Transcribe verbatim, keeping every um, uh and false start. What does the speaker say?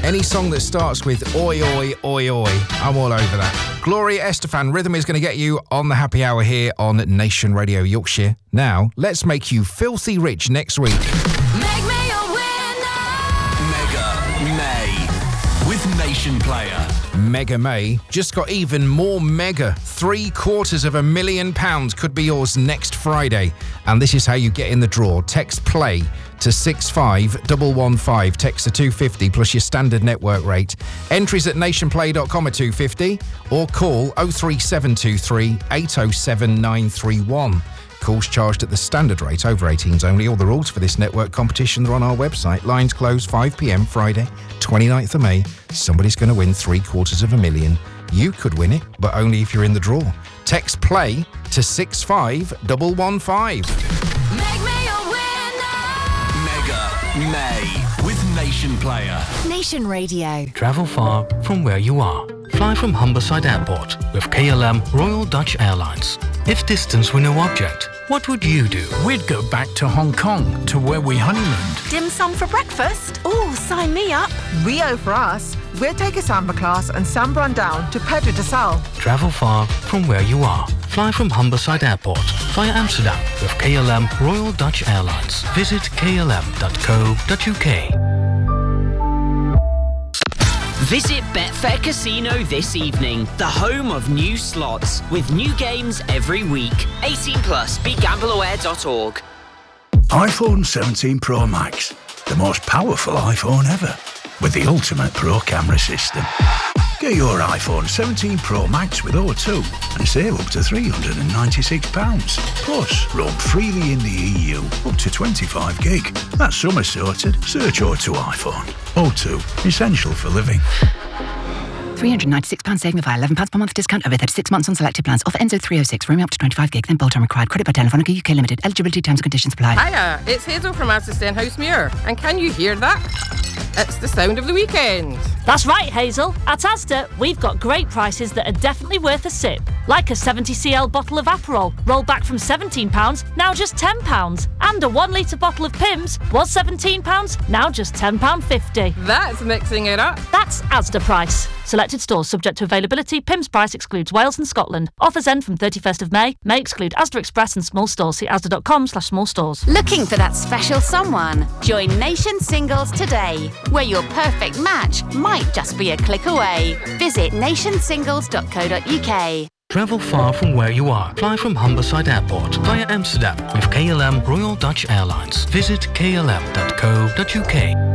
Any song that starts with oi, oi, oi, oi, I'm all over that. Gloria Estefan, Rhythm is going to get you on the happy hour here on Nation Radio Yorkshire. Now, let's make you filthy rich next week. Make me a winner! Mega May with Nation Player. Mega May just got even more mega. Three quarters of a million pounds could be yours next Friday. And this is how you get in the draw. Text play to six five one one five. Text to two fifty plus your standard network rate. Entries at nationplay dot com are two fifty or call oh three seven two three eight oh seven nine three one. Calls charged at the standard rate, over eighteens only. All the rules for this network competition are on our website. Lines close five p.m. Friday, twenty-ninth of May. Somebody's going to win three quarters of a million. You could win it, but only if you're in the draw. Text play to six five one one five. Make me a winner! Mega May with Nation Player. Nation Radio. Travel far from where you are. Fly from Humberside Airport with K L M Royal Dutch Airlines. If distance were no object, what would you do? We'd go back to Hong Kong, to where we honeymooned. Dim sum for breakfast? Oh, sign me up. Rio for us. We'll take a samba class and samba on down to Pedro de Sal. Travel far from where you are. Fly from Humberside Airport via Amsterdam with K L M Royal Dutch Airlines. Visit k l m dot co dot u k. Visit Betfair Casino this evening, the home of new slots, with new games every week. eighteen plus, be gamble aware dot org. iPhone seventeen Pro Max, the most powerful iPhone ever, with the ultimate Pro camera system. Get your iPhone seventeen Pro Max with O two and save up to three hundred ninety-six pounds. Plus, roam freely in the E U, up to twenty-five gig. That's summer sorted. Search O two iPhone. O two, essential for living. three hundred ninety-six pounds saving via eleven pounds per month discount over thirty-six months on selected plans. Offer ends oh three oh six. Roaming up to twenty-five gig, then bolt-on required. Credit by Telefonica U K Limited. Eligibility terms and conditions apply. Hiya, it's Hazel from Aston House Muir. And can you hear that? It's the sound of the weekend. That's right, Hazel. At Asda, we've got great prices that are definitely worth a sip. Like a seventy centiliter bottle of Aperol, rolled back from seventeen pounds, now just ten pounds. And a one litre bottle of Pimm's was seventeen pounds, now just ten pounds fifty. That's mixing it up. That's Asda price. Selected stores subject to availability. Pimm's price excludes Wales and Scotland. Offers end from thirty-first of May. May exclude Asda Express and small stores. See asda.com slash small stores. Looking for that special someone? Join Nation Singles today, where your perfect match might just be a click away. Visit nation singles dot co dot u k. Travel far from where you are. Fly from Humberside Airport via Amsterdam with K L M Royal Dutch Airlines. Visit k l m dot co dot u k.